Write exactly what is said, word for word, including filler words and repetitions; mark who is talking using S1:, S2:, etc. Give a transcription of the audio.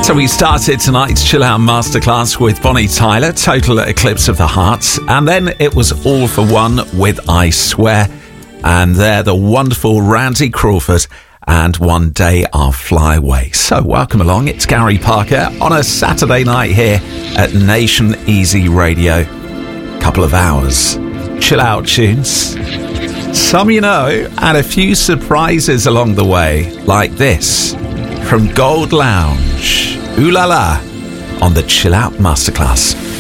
S1: So we started tonight's Chill Out Masterclass with Bonnie Tyler, Total Eclipse of the Heart, and then it was All for One with I Swear, and they're the wonderful Randy Crawford and One Day I'll Fly Away. So welcome along, it's Gary Parker on a Saturday night here at Nation Easy Radio. Couple of hours, chill out tunes, some you know, and a few surprises along the way, like this from Gold Lounge. Ooh la la on the Chill Out Masterclass.